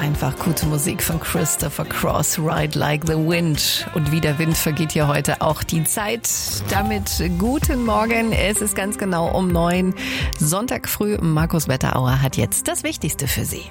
einfach gute Musik von Christopher Cross, Ride Like the Wind. Und wie der Wind vergeht hier heute auch die Zeit. Damit guten Morgen, es ist ganz genau um 9. Sonntag früh, Markus Wetterauer hat jetzt das Wichtigste für Sie.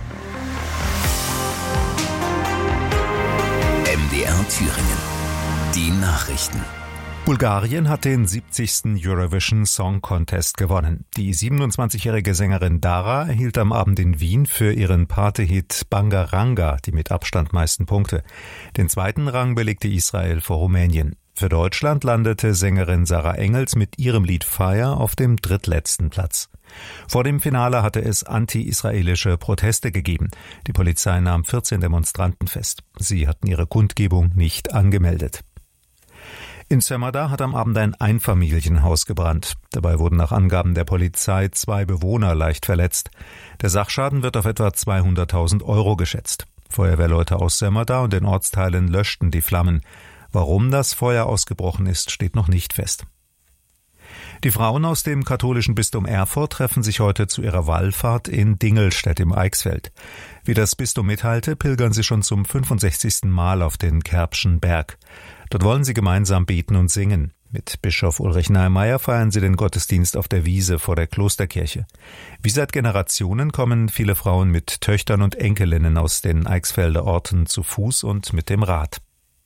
MDR Thüringen. Die Nachrichten. Bulgarien hat den 70. Eurovision Song Contest gewonnen. Die 27-jährige Sängerin Dara erhielt am Abend in Wien für ihren Partyhit Bangaranga die mit Abstand meisten Punkte. Den zweiten Rang belegte Israel vor Rumänien. Für Deutschland landete Sängerin Sarah Engels mit ihrem Lied Fire auf dem drittletzten Platz. Vor dem Finale hatte es anti-israelische Proteste gegeben. Die Polizei nahm 14 Demonstranten fest. Sie hatten ihre Kundgebung nicht angemeldet. In Sömmerda hat am Abend ein Einfamilienhaus gebrannt. Dabei wurden nach Angaben der Polizei 2 Bewohner leicht verletzt. Der Sachschaden wird auf etwa 200.000 € geschätzt. Feuerwehrleute aus Sömmerda und den Ortsteilen löschten die Flammen. Warum das Feuer ausgebrochen ist, steht noch nicht fest. Die Frauen aus dem katholischen Bistum Erfurt treffen sich heute zu ihrer Wallfahrt in Dingelstedt im Eichsfeld. Wie das Bistum mitteilte, pilgern sie schon zum 65. Mal auf den Kerbschen Berg. Dort wollen sie gemeinsam beten und singen. Mit Bischof Ulrich Neimeyer feiern sie den Gottesdienst auf der Wiese vor der Klosterkirche. Wie seit Generationen kommen viele Frauen mit Töchtern und Enkelinnen aus den Eichsfelder Orten zu Fuß und mit dem Rad.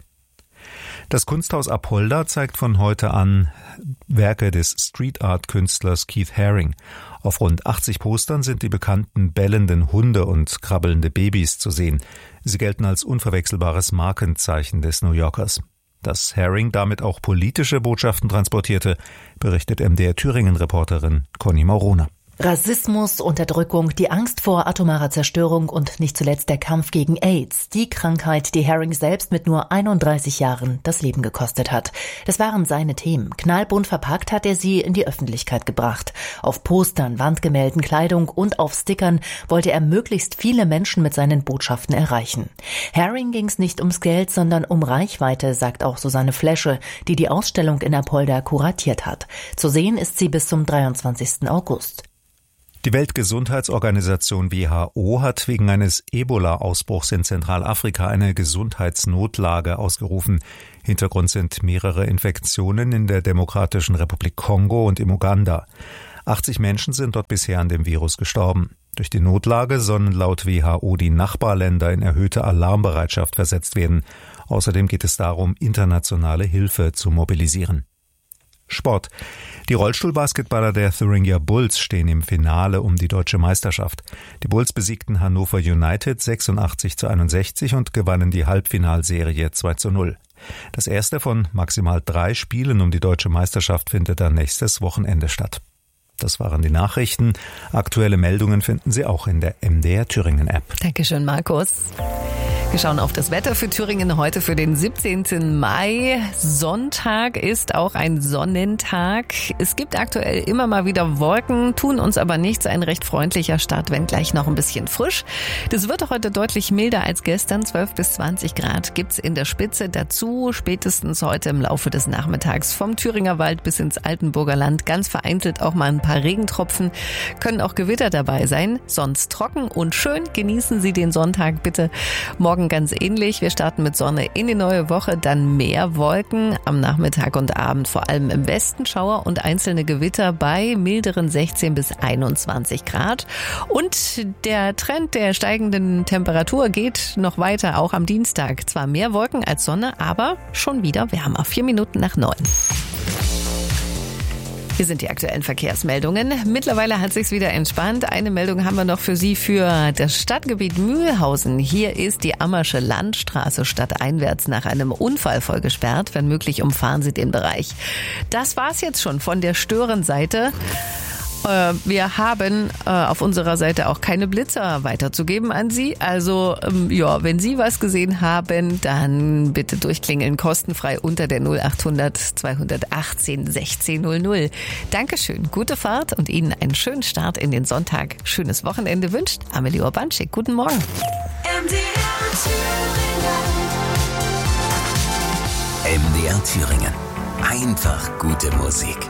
Das Kunsthaus Apolda zeigt von heute an Werke des Street-Art-Künstlers Keith Haring. Auf rund 80 Postern sind die bekannten bellenden Hunde und krabbelnde Babys zu sehen. Sie gelten als unverwechselbares Markenzeichen des New Yorkers. Dass Haring damit auch politische Botschaften transportierte, berichtet MDR Thüringen-Reporterin Conny Maurona. Rassismus, Unterdrückung, die Angst vor atomarer Zerstörung und nicht zuletzt der Kampf gegen AIDS. Die Krankheit, die Haring selbst mit nur 31 Jahren das Leben gekostet hat. Das waren seine Themen. Knallbunt verpackt hat er sie in die Öffentlichkeit gebracht. Auf Postern, Wandgemälden, Kleidung und auf Stickern wollte er möglichst viele Menschen mit seinen Botschaften erreichen. Haring ging es nicht ums Geld, sondern um Reichweite, sagt auch Susanne Flesche, die die Ausstellung in Apolda kuratiert hat. Zu sehen ist sie bis zum 23. August. Die Weltgesundheitsorganisation WHO hat wegen eines Ebola-Ausbruchs in Zentralafrika eine Gesundheitsnotlage ausgerufen. Hintergrund sind mehrere Infektionen in der Demokratischen Republik Kongo und im Uganda. 80 Menschen sind dort bisher an dem Virus gestorben. Durch die Notlage sollen laut WHO die Nachbarländer in erhöhte Alarmbereitschaft versetzt werden. Außerdem geht es darum, internationale Hilfe zu mobilisieren. Sport. Die Rollstuhlbasketballer der Thuringia Bulls stehen im Finale um die deutsche Meisterschaft. Die Bulls besiegten Hannover United 86-61 und gewannen die Halbfinalserie 2-0. Das erste von maximal 3 Spielen um die deutsche Meisterschaft findet dann nächstes Wochenende statt. Das waren die Nachrichten. Aktuelle Meldungen finden Sie auch in der MDR Thüringen App. Dankeschön, Markus. Wir schauen auf das Wetter für Thüringen heute für den 17. Mai. Sonntag ist auch ein Sonnentag. Es gibt aktuell immer mal wieder Wolken, tun uns aber nichts. Ein recht freundlicher Start, wenn gleich noch ein bisschen frisch. Das wird heute deutlich milder als gestern. 12 bis 20 Grad gibt's in der Spitze dazu. Spätestens heute im Laufe des Nachmittags vom Thüringer Wald bis ins Altenburger Land. Ganz vereinzelt auch mal ein paar Regentropfen. Können auch Gewitter dabei sein. Sonst trocken und schön. Genießen Sie den Sonntag bitte. Morgen ganz ähnlich. Wir starten mit Sonne in die neue Woche, dann mehr Wolken am Nachmittag und Abend, vor allem im Westen Schauer und einzelne Gewitter bei milderen 16 bis 21 Grad. Und der Trend der steigenden Temperatur geht noch weiter, auch am Dienstag. Zwar mehr Wolken als Sonne, aber schon wieder wärmer. 4 Minuten nach 9. Hier sind die aktuellen Verkehrsmeldungen. Mittlerweile hat sich's wieder entspannt. Eine Meldung haben wir noch für Sie für das Stadtgebiet Mühlhausen. Hier ist die Ammersche Landstraße stadteinwärts nach einem Unfall voll gesperrt. Wenn möglich, umfahren Sie den Bereich. Das war's jetzt schon von der Störenseite. Wir haben auf unserer Seite auch keine Blitzer weiterzugeben an Sie. Also wenn Sie was gesehen haben, dann bitte durchklingeln, kostenfrei unter der 0800 218 1600. Dankeschön, gute Fahrt und Ihnen einen schönen Start in den Sonntag. Schönes Wochenende wünscht Amelie Urbanschik. Guten Morgen. MDR Thüringen. Einfach gute Musik.